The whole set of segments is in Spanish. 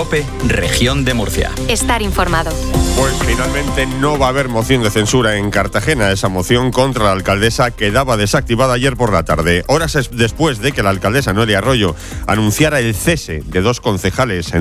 COPE, Región de Murcia. Estar informado. Pues finalmente no va a haber moción de censura en Cartagena. Esa moción contra la alcaldesa quedaba desactivada ayer por la tarde. Horas después de que la alcaldesa Noelia Arroyo anunciara el cese de los dos concejales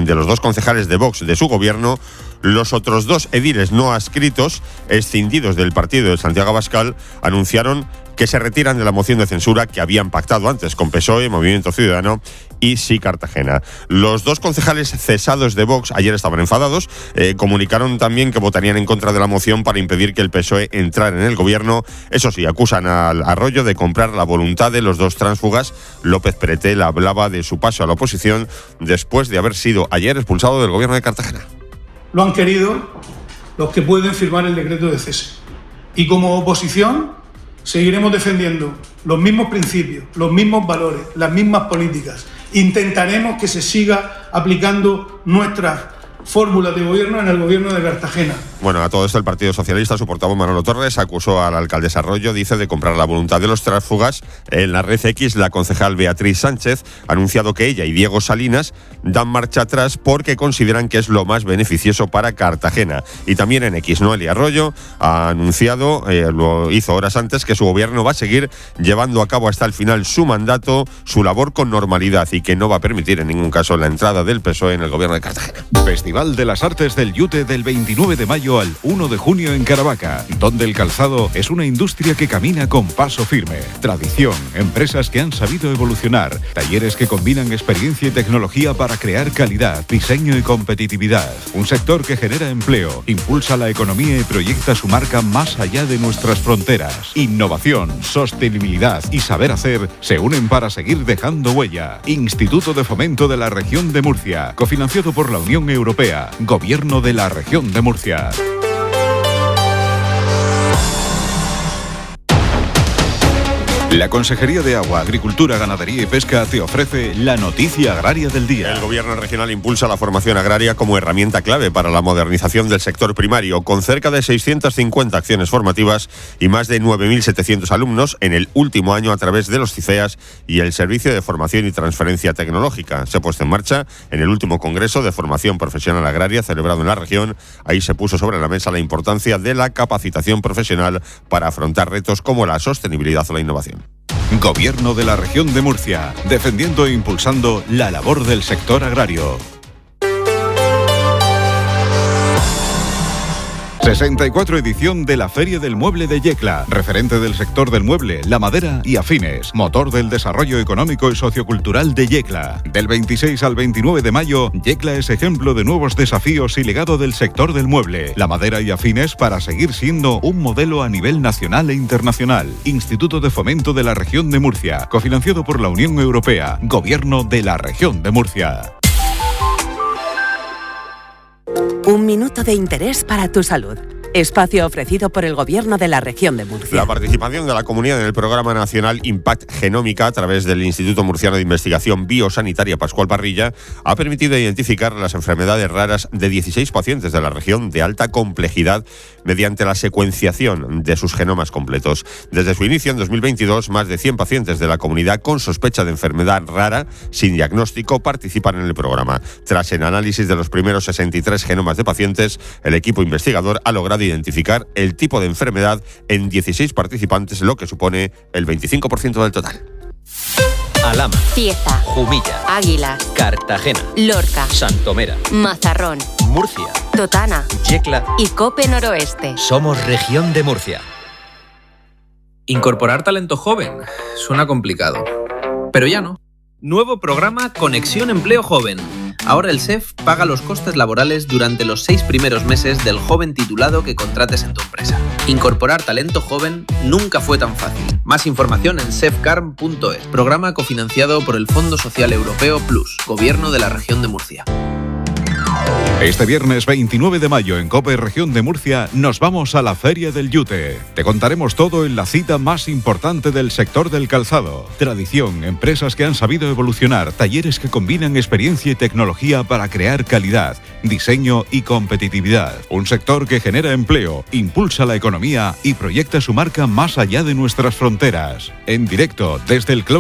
de Vox de su gobierno, los otros dos ediles no adscritos, escindidos del partido de Santiago Abascal, anunciaron que se retiran de la moción de censura que habían pactado antes con PSOE, Movimiento Ciudadano y Sí Cartagena. Los dos concejales cesados de Vox ayer estaban enfadados, comunicaron también que votarían en contra de la moción para impedir que el PSOE entrara en el gobierno. Eso sí, acusan al Arroyo de comprar la voluntad de los dos tránsfugas. López Pretel hablaba de su paso a la oposición después de haber sido ayer expulsado del gobierno de Cartagena. Lo han querido los que pueden firmar el decreto de cese. Y como oposición seguiremos defendiendo los mismos principios, los mismos valores, las mismas políticas. Intentaremos que se siga aplicando nuestras fórmulas de gobierno en el gobierno de Cartagena. Bueno, a todo esto el Partido Socialista, su portavoz Manolo Torres, acusó a la alcaldesa Arroyo, dice, de comprar la voluntad de los tránsfugas. En la red X, la concejal Beatriz Sánchez ha anunciado que ella y Diego Salinas dan marcha atrás porque consideran que es lo más beneficioso para Cartagena. Y también en X, Noelia Arroyo ha anunciado, lo hizo horas antes, que su gobierno va a seguir llevando a cabo hasta el final su mandato, su labor con normalidad y que no va a permitir en ningún caso la entrada del PSOE en el gobierno de Cartagena. Festival de las Artes del Yute del 29 de mayo al 1 de junio en Caravaca, donde el calzado es una industria que camina con paso firme. Tradición, empresas que han sabido evolucionar, talleres que combinan experiencia y tecnología para crear calidad, diseño y competitividad. Un sector que genera empleo, impulsa la economía y proyecta su marca más allá de nuestras fronteras. Innovación, sostenibilidad y saber hacer se unen para seguir dejando huella. Instituto de Fomento de la Región de Murcia, cofinanciado por la Unión Europea, Gobierno de la Región de Murcia. La Consejería de Agua, Agricultura, Ganadería y Pesca te ofrece la noticia agraria del día. El Gobierno regional impulsa la formación agraria como herramienta clave para la modernización del sector primario, con cerca de 650 acciones formativas y más de 9.700 alumnos en el último año a través de los CIFEAS y el Servicio de Formación y Transferencia Tecnológica. Se ha puesto en marcha en el último Congreso de Formación Profesional Agraria celebrado en la región. Ahí se puso sobre la mesa la importancia de la capacitación profesional para afrontar retos como la sostenibilidad o la innovación. Gobierno de la Región de Murcia, defendiendo e impulsando la labor del sector agrario. 64 edición de la Feria del Mueble de Yecla, referente del sector del mueble, la madera y afines, motor del desarrollo económico y sociocultural de Yecla. Del 26 al 29 de mayo, Yecla es ejemplo de nuevos desafíos y legado del sector del mueble, la madera y afines para seguir siendo un modelo a nivel nacional e internacional. Instituto de Fomento de la Región de Murcia, cofinanciado por la Unión Europea, Gobierno de la Región de Murcia. Un minuto de interés para tu salud. Espacio ofrecido por el Gobierno de la Región de Murcia. La participación de la comunidad en el Programa Nacional Impact Genómica a través del Instituto Murciano de Investigación Biosanitaria Pascual Parrilla ha permitido identificar las enfermedades raras de 16 pacientes de la región de alta complejidad mediante la secuenciación de sus genomas completos. Desde su inicio en 2022, más de 100 pacientes de la comunidad con sospecha de enfermedad rara sin diagnóstico participan en el programa. Tras el análisis de los primeros 63 genomas de pacientes, el equipo investigador ha logrado identificar el tipo de enfermedad en 16 participantes, lo que supone el 25% del total. Alhama, Cieza, Jumilla, Águilas, Cartagena, Lorca, Santomera, Mazarrón, Murcia, Totana Yecla y COPE Noroeste. Somos Región de Murcia. Incorporar talento joven suena complicado, pero ya no. Nuevo programa Conexión Empleo Joven. Ahora el SEF paga los costes laborales durante los 6 primeros meses del joven titulado que contrates en tu empresa. Incorporar talento joven nunca fue tan fácil. Más información en sefcarm.es. Programa cofinanciado por el Fondo Social Europeo Plus, Gobierno de la Región de Murcia. Este viernes 29 de mayo en COPE Región de Murcia nos vamos a la Feria del Yute. Te contaremos todo en la cita más importante del sector del calzado. Tradición, empresas que han sabido evolucionar, talleres que combinan experiencia y tecnología para crear calidad, diseño y competitividad. Un sector que genera empleo, impulsa la economía y proyecta su marca más allá de nuestras fronteras. En directo desde el